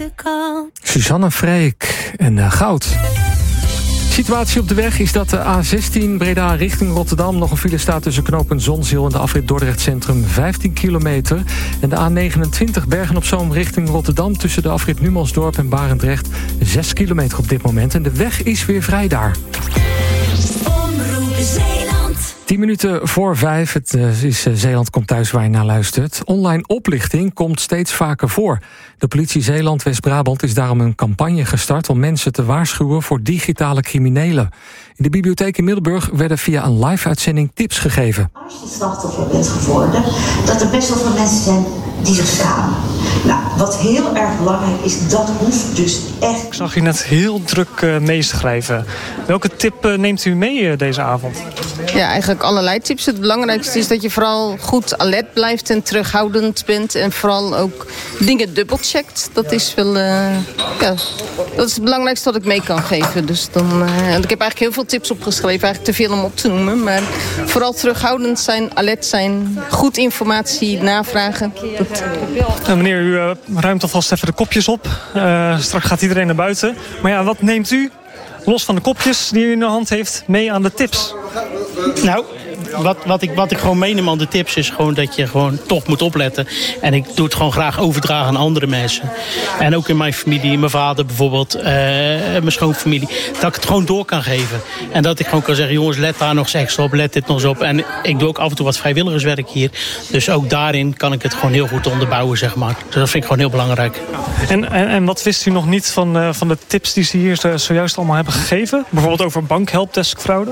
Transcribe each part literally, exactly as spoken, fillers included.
de kant. Suzanne Freek en uh, goud. De situatie op de weg is dat de A zestien Breda richting Rotterdam nog een file staat tussen knooppunt Zonzeel en de afrit Dordrecht Centrum vijftien kilometer. En de A negenentwintig Bergen op Zoom richting Rotterdam tussen de afrit Numansdorp en Barendrecht zes kilometer op dit moment. En de weg is weer vrij daar. Omroep Zeeland. tien minuten voor vijf. Het uh, is uh, Zeeland komt thuis waar je naar luistert. Online oplichting komt steeds vaker voor. De politie Zeeland West-Brabant is daarom een campagne gestart om mensen te waarschuwen voor digitale criminelen. In de bibliotheek in Middelburg werden via een live-uitzending tips gegeven. Als je slachtoffer bent geworden, dat er best wel veel mensen zijn die zich schamen. Nou, wat heel erg belangrijk is, dat hoeft dus echt. Ik zag u net heel druk uh, meeschrijven. Welke tip uh, neemt u mee uh, deze avond? Ja, eigenlijk allerlei tips. Het belangrijkste is dat je vooral goed alert blijft en terughoudend bent. En vooral ook dingen dubbelcheckt. Dat is wel, uh, ja, dat is het belangrijkste wat ik mee kan geven. Dus dan, uh, en ik heb eigenlijk heel veel tips opgeschreven. Eigenlijk te veel om op te noemen. Maar vooral terughoudend zijn, alert zijn, goed informatie navragen. Dat... Nou, meneer, u uh, ruimt alvast even de kopjes op. Uh, straks gaat iedereen naar buiten. Maar ja, wat neemt u, los van de kopjes die u in de hand heeft, mee aan de tips? Nou, wat, wat, ik, wat ik gewoon meeneem aan de tips is gewoon dat je gewoon toch moet opletten. En ik doe het gewoon graag overdragen aan andere mensen. En ook in mijn familie, mijn vader bijvoorbeeld, uh, mijn schoonfamilie. Dat ik het gewoon door kan geven. En dat ik gewoon kan zeggen, jongens, let daar nog eens extra op, let dit nog eens op. En ik doe ook af en toe wat vrijwilligerswerk hier. Dus ook daarin kan ik het gewoon heel goed onderbouwen, zeg maar. Dus dat vind ik gewoon heel belangrijk. En, en, en wat wist u nog niet van, uh, van de tips die ze hier zojuist allemaal hebben gegeven? Bijvoorbeeld over bankhelpdeskfraude?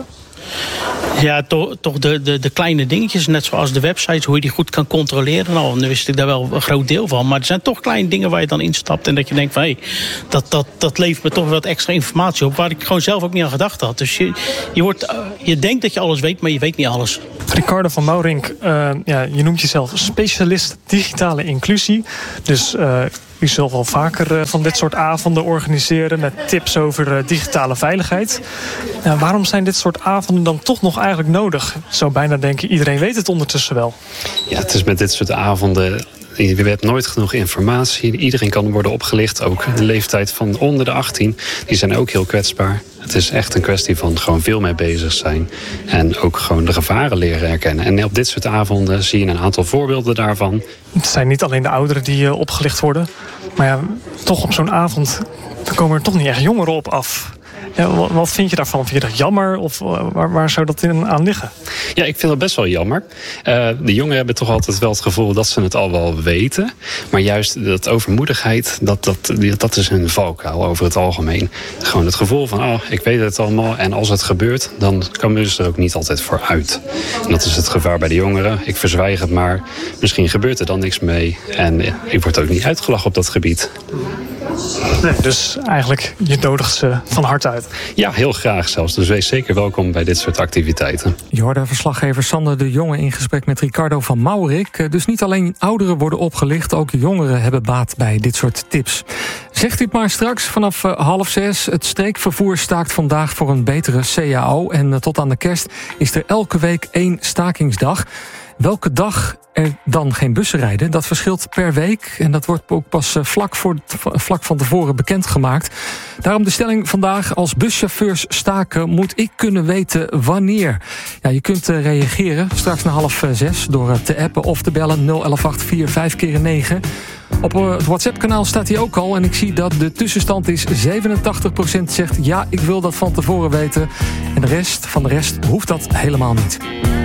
Ja, toch, toch de, de, de kleine dingetjes, net zoals de websites, hoe je die goed kan controleren. Nou, nu wist ik daar wel een groot deel van. Maar er zijn toch kleine dingen waar je dan instapt en dat je denkt van, hé, hey, dat, dat, dat levert me toch wat extra informatie op, waar ik gewoon zelf ook niet aan gedacht had. Dus je, je, wordt, uh, je denkt dat je alles weet, maar je weet niet alles. Ricardo van Maurink, uh, ja, je noemt jezelf specialist digitale inclusie. Dus uh, u zult wel vaker uh, van dit soort avonden organiseren met tips over uh, digitale veiligheid. Uh, waarom zijn dit soort avonden dan toch nog eigenlijk nodig? Ik zou bijna denken, iedereen weet het ondertussen wel. Ja, het is met dit soort avonden, je hebt nooit genoeg informatie. Iedereen kan worden opgelicht. Ook de leeftijd van onder de achttien, die zijn ook heel kwetsbaar. Het is echt een kwestie van gewoon veel mee bezig zijn. En ook gewoon de gevaren leren herkennen. En op dit soort avonden zie je een aantal voorbeelden daarvan. Het zijn niet alleen de ouderen die uh, opgelicht worden. Maar ja, toch op zo'n avond komen er toch niet echt jongeren op af. Ja, wat vind je daarvan? Vind je dat jammer? Of waar, waar zou dat in aan liggen? Ja, ik vind dat best wel jammer. Uh, de jongeren hebben toch altijd wel het gevoel dat ze het al wel weten. Maar juist dat overmoedigheid, dat, dat, dat is hun valkuil over het algemeen. Gewoon het gevoel van, oh, ik weet het allemaal. En als het gebeurt, dan komen ze er ook niet altijd voor uit. En dat is het gevaar bij de jongeren. Ik verzwijg het maar. Misschien gebeurt er dan niks mee. En ik word ook niet uitgelachen op dat gebied. Nee, dus eigenlijk, je nodigt ze van harte uit. Ja, heel graag zelfs. Dus wees zeker welkom bij dit soort activiteiten. Je hoorde verslaggever Sander de Jonge in gesprek met Ricardo van Maurik. Dus niet alleen ouderen worden opgelicht, ook jongeren hebben baat bij dit soort tips. Zegt u het maar straks vanaf half zes. Het streekvervoer staakt vandaag voor een betere C A O. En tot aan de kerst is er elke week één stakingsdag. Welke dag er dan geen bussen rijden, dat verschilt per week. En dat wordt ook pas vlak, voor, vlak van tevoren bekendgemaakt. Daarom de stelling vandaag: als buschauffeurs staken, moet ik kunnen weten wanneer. Ja, je kunt reageren straks na half zes door te appen of te bellen nul elf acht vier vijf keer negen. Op het WhatsApp-kanaal staat hij ook al en ik zie dat de tussenstand is zevenentachtig procent zegt ja, ik wil dat van tevoren weten. En de rest van de rest hoeft dat helemaal niet.